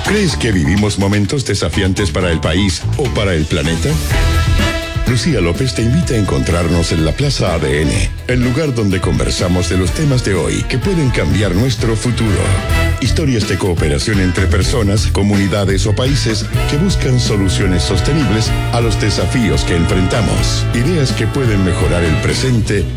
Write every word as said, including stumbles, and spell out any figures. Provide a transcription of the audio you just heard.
¿Crees que vivimos momentos desafiantes para el país o para el planeta? Lucía López te invita a encontrarnos en la Plaza A D N, el lugar donde conversamos de los temas de hoy que pueden cambiar nuestro futuro. Historias de cooperación entre personas, comunidades o países que buscan soluciones sostenibles a los desafíos que enfrentamos. Ideas que pueden mejorar el presente